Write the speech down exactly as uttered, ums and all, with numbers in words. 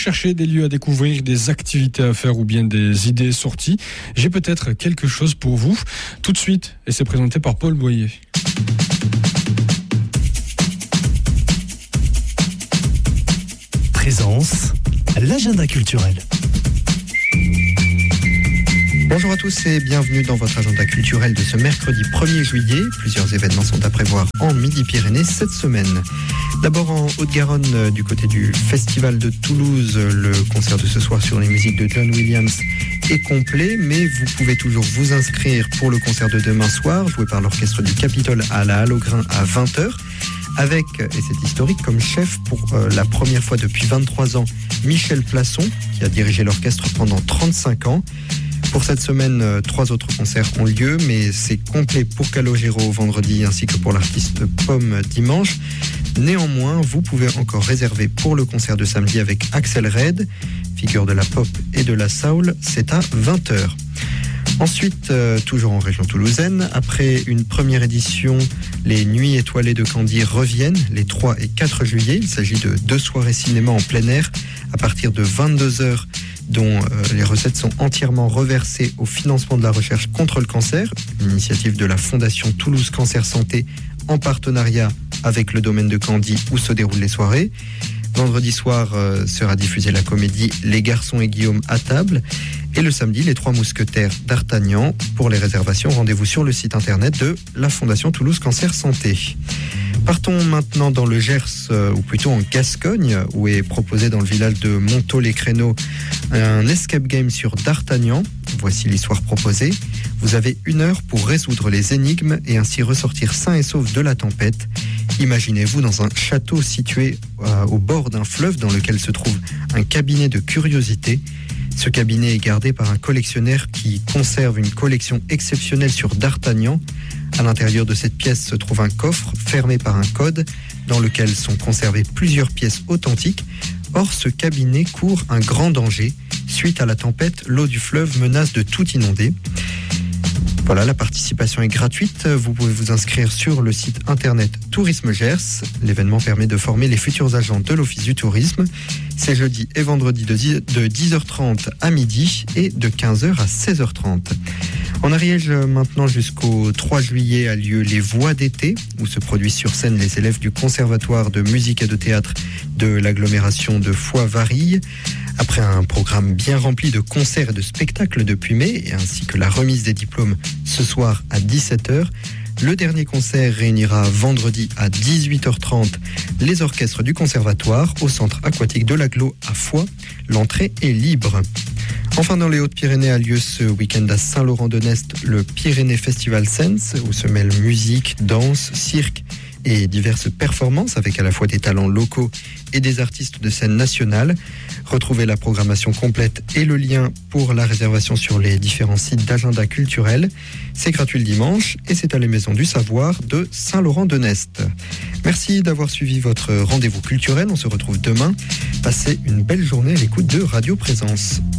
cherchez des lieux à découvrir, des activités à faire ou bien des idées sorties, j'ai peut-être quelque chose pour vous. Tout de suite, et c'est présenté par Paul Boyer. Présence, l'agenda culturel. Bonjour à tous et bienvenue dans votre agenda culturel de ce mercredi premier juillet. Plusieurs événements sont à prévoir en Midi-Pyrénées cette semaine. D'abord en Haute-Garonne, du côté du Festival de Toulouse, le concert de ce soir sur les musiques de John Williams est complet, mais vous pouvez toujours vous inscrire pour le concert de demain soir, joué par l'orchestre du Capitole à la Halle aux Grains à vingt heures. Avec, et c'est historique, comme chef pour euh, la première fois depuis vingt-trois ans, Michel Plasson, qui a dirigé l'orchestre pendant trente-cinq ans. Pour cette semaine, euh, trois autres concerts ont lieu, mais c'est complet pour Calogero vendredi ainsi que pour l'artiste Pomme dimanche. Néanmoins, vous pouvez encore réserver pour le concert de samedi avec Axel Red, figure de la pop et de la soul, c'est à vingt heures. Ensuite, euh, toujours en région toulousaine, après une première édition, les Nuits étoilées de Candy reviennent les trois et quatre juillet. Il s'agit de deux soirées cinéma en plein air à partir de vingt-deux heures, dont euh, les recettes sont entièrement reversées au financement de la recherche contre le cancer, une initiative de la Fondation Toulouse Cancer Santé en partenariat avec le domaine de Candy où se déroulent les soirées. Vendredi soir euh, sera diffusée la comédie Les Garçons et Guillaume à table. Et le samedi, les Trois Mousquetaires d'Artagnan. Pour les réservations, rendez-vous sur le site internet de la Fondation Toulouse Cancer Santé. Partons maintenant dans le Gers, euh, ou plutôt en Gascogne, où est proposé dans le village de Montaut-les-Créneaux un escape game sur D'Artagnan. Voici l'histoire proposée. Vous avez une heure pour résoudre les énigmes et ainsi ressortir sain et sauf de la tempête. Imaginez-vous dans un château situé euh, au bord d'un fleuve dans lequel se trouve un cabinet de curiosités. Ce cabinet est gardé par un collectionneur qui conserve une collection exceptionnelle sur D'Artagnan. À l'intérieur de cette pièce se trouve un coffre fermé par un code dans lequel sont conservées plusieurs pièces authentiques. Or, ce cabinet court un grand danger. Suite à la tempête, l'eau du fleuve menace de tout inonder. Voilà, la participation est gratuite. Vous pouvez vous inscrire sur le site internet Tourisme Gers. L'événement permet de former les futurs agents de l'Office du tourisme. C'est jeudi et vendredi de dix heures trente à midi et de quinze heures à seize heures trente. En Ariège, maintenant jusqu'au trois juillet, a lieu les Voix d'été, où se produisent sur scène les élèves du Conservatoire de musique et de théâtre de l'agglomération de Foix-Varilhes. Après un programme bien rempli de concerts et de spectacles depuis mai, ainsi que la remise des diplômes ce soir à dix-sept heures, le dernier concert réunira vendredi à dix-huit heures trente les orchestres du Conservatoire au centre aquatique de l'Agglo à Foix. L'entrée est libre. Enfin, dans les Hautes-Pyrénées a lieu ce week-end à Saint-Laurent-de-Nest le Pyrénées Festival Sense, où se mêlent musique, danse, cirque et diverses performances avec à la fois des talents locaux et des artistes de scène nationale. Retrouvez la programmation complète et le lien pour la réservation sur les différents sites d'agenda culturel. C'est gratuit le dimanche et c'est à la Maison du Savoir de Saint-Laurent-de-Nest. Merci d'avoir suivi votre rendez-vous culturel. On se retrouve demain. Passez une belle journée à l'écoute de Radio Présence.